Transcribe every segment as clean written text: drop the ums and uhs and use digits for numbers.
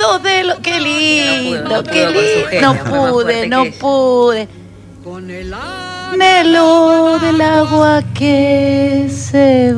voz de lo... Qué lindo, qué lindo. No pude. Con el anhelo del agua que se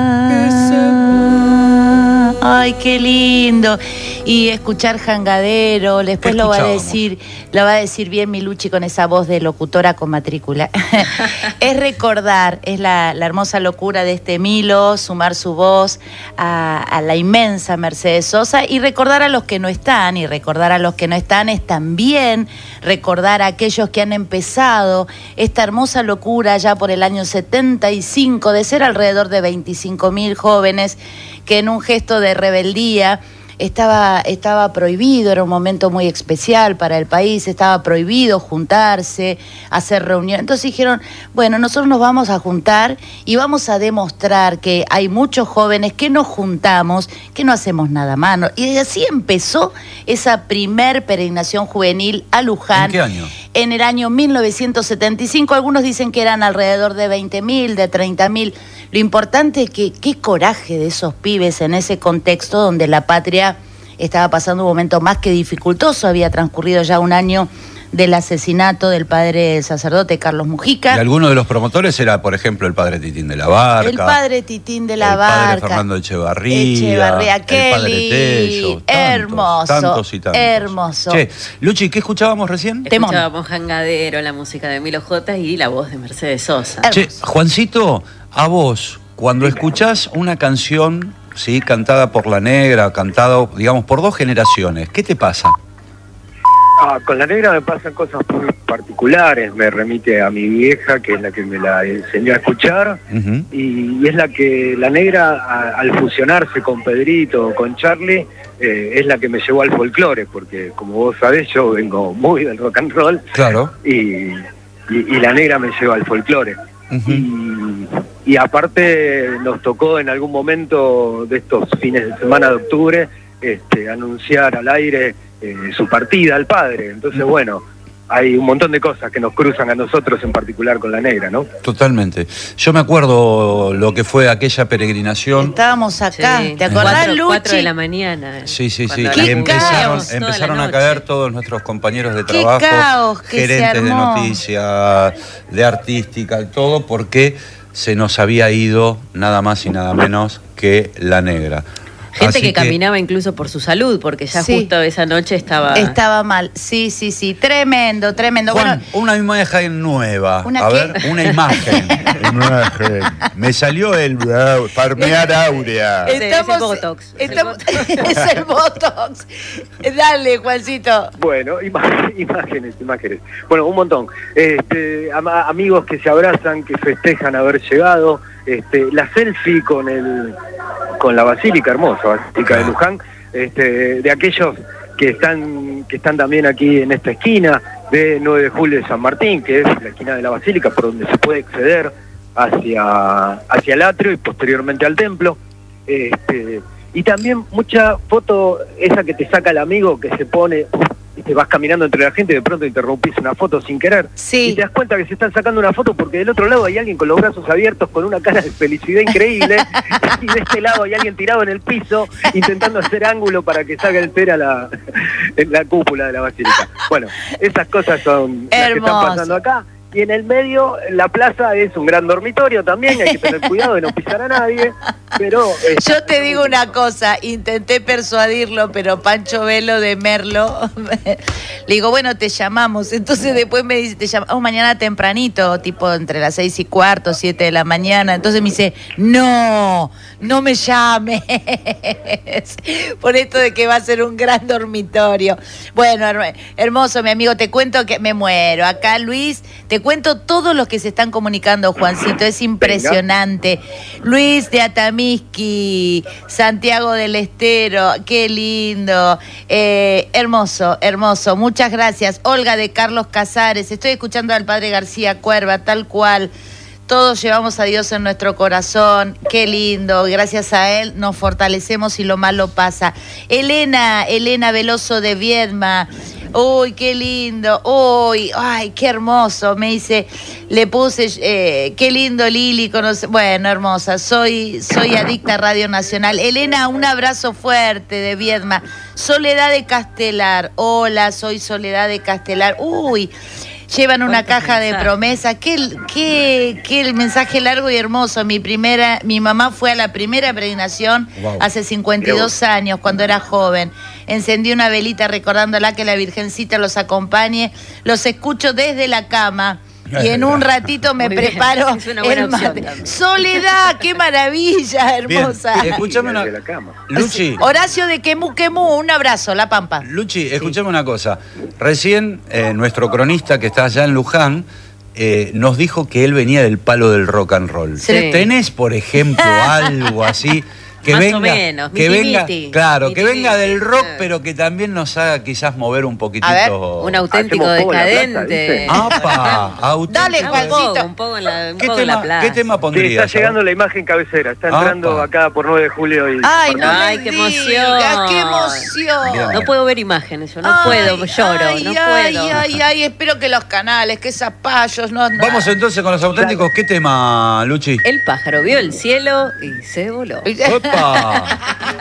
va. Ay, qué lindo. Y escuchar Jangadero, después lo va a decir bien Milucci con esa voz de locutora con matrícula. Es recordar, es la hermosa locura de este Milo, sumar su voz a la inmensa Mercedes Sosa y recordar a los que no están, y recordar a los que no están es también recordar a aquellos que han empezado esta hermosa locura ya por el año 75 de ser alrededor de 25.000 jóvenes que en un gesto de rebeldía estaba prohibido, era un momento muy especial para el país, estaba prohibido juntarse, hacer reuniones. Entonces dijeron, bueno, nosotros nos vamos a juntar y vamos a demostrar que hay muchos jóvenes que nos juntamos, que no hacemos nada más. Y así empezó esa primer peregrinación juvenil a Luján. ¿En qué año? En el año 1975, algunos dicen que eran alrededor de 20.000, de 30.000. Lo importante es que qué coraje de esos pibes en ese contexto donde la patria estaba pasando un momento más que dificultoso. Había transcurrido ya un año del asesinato del padre sacerdote Carlos Mujica. Y alguno de los promotores era, por ejemplo, el padre Titín de la Barca. El padre Titín de la Barca. El padre Fernando Echevarría. El padre Tello. Hermoso. Tantos y tantos. Hermoso. Che, Luchi, ¿qué escuchábamos recién? Escuchábamos Jangadero, la música de Milo J y la voz de Mercedes Sosa. Che, Juancito, a vos, cuando escuchás una canción, ¿sí?, cantada por La Negra, cantado, digamos, por dos generaciones, ¿qué te pasa? Con La Negra me pasan cosas muy particulares. Me remite a mi vieja, que es la que me la enseñó a escuchar, y es la que La Negra, al fusionarse con Pedrito, con Charlie, es la que me llevó al folclore, porque como vos sabés, yo vengo muy del rock and roll. Claro. Y La Negra me lleva al folclore. Y aparte nos tocó en algún momento de estos fines de semana de octubre anunciar al aire su partida al padre. Entonces, bueno, hay un montón de cosas que nos cruzan a nosotros, en particular con La Negra, ¿no? Totalmente. Yo me acuerdo lo que fue aquella peregrinación. Estábamos acá, sí. ¿Te acordás, Luchi? 4 de la mañana. Sí. Y empezaron a caer todos nuestros compañeros de trabajo, caos que gerentes de noticias, de artística, todo porque se nos había ido nada más y nada menos que La Negra. Gente que caminaba incluso por su salud, porque ya justo esa noche estaba mal. Sí. Tremendo. Juan, bueno, una imagen nueva. Una imagen. Me salió el farmear áurea. Es el Botox. Es el Botox. Dale, Juancito. Bueno, imágenes. Bueno, un montón. Amigos que se abrazan, que festejan haber llegado. La selfie con la Basílica, hermosa Basílica de Luján, de aquellos que están también aquí en esta esquina de 9 de julio de San Martín, que es la esquina de la Basílica, por donde se puede acceder hacia el atrio y posteriormente al templo. Y también mucha foto, esa que te saca el amigo que se pone, te vas caminando entre la gente y de pronto interrumpís una foto sin querer. Sí. Y te das cuenta que se están sacando una foto porque del otro lado hay alguien con los brazos abiertos, con una cara de felicidad increíble, y de este lado hay alguien tirado en el piso, intentando hacer ángulo para que salga el ter en la cúpula de la basílica. Bueno, esas cosas son las que están pasando acá. Y en el medio, la plaza es un gran dormitorio también, hay que tener cuidado de no pisar a nadie, pero... Yo te digo una cosa, intenté persuadirlo, pero Pancho Velo de Merlo, le digo, bueno, te llamamos, entonces después me dice, te llamamos mañana tempranito, tipo entre las 6:15, 7 de la mañana, entonces me dice, no me llames, por esto de que va a ser un gran dormitorio. Bueno, hermoso, mi amigo, te cuento que me muero, acá Luis... Te cuento todos los que se están comunicando, Juancito, es impresionante. Venga. Luis de Atamisqui, Santiago del Estero, qué lindo. Hermoso. Muchas gracias. Olga de Carlos Casares, estoy escuchando al padre García Cuerva, tal cual. Todos llevamos a Dios en nuestro corazón, qué lindo, gracias a Él nos fortalecemos y lo malo pasa. Elena Veloso de Viedma, Uy, qué lindo. Uy, ay, qué hermoso. Me dice, le puse, qué lindo Lili. Bueno, hermosa. Soy adicta a Radio Nacional. Elena, un abrazo fuerte de Viedma. Soledad de Castelar. Hola, soy Soledad de Castelar. Uy. Llevan una caja de promesas. Qué mensaje largo y hermoso. Mi mamá fue a la primera peregrinación hace 52 años, cuando era joven. Encendí una velita recordándola, que la Virgencita los acompañe. Los escucho desde la cama. Y en un ratito me preparo el mate. Soledad, qué maravilla, hermosa. Escúchame una... Luchi. Horacio de Quemú, un abrazo, La Pampa. Luchi, escúchame una cosa. Recién nuestro cronista que está allá en Luján nos dijo que él venía del palo del rock and roll. Sí. ¿Tenés, por ejemplo, algo así? Que más venga, o menos, que venga, claro, miti, que venga del rock, sí. pero que también nos haga quizás mover un poquitito. A ver, un auténtico decadente. ¡Apa! Dale, Juancito. Un poco en la plaza. ¿Qué tema Sí, pondrías? está llegando la imagen cabecera, está entrando acá por 9 de julio. Y Ay, no Ay, me qué digas, emoción. qué emoción. Bien. No puedo ver imágenes, yo no puedo, lloro, no puedo. Ay, espero que los canales, que zapallos, no. Vamos entonces con los auténticos. ¿Qué tema, Luchi? El pájaro vio el cielo y se voló. ¡Opa!